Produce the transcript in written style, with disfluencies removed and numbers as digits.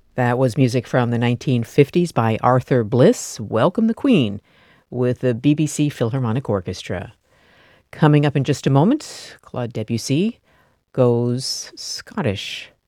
That was music from the 1950s by Arthur Bliss, Welcome the Queen, with the BBC Philharmonic Orchestra. Coming up in just a moment, Claude Debussy goes Scottish.